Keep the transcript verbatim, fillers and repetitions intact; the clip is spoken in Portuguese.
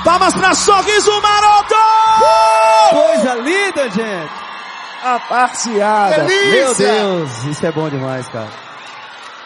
Palmas pra Sorriso Maroto! Coisa linda, gente! A passeada. Meu Deus, isso é bom demais, cara.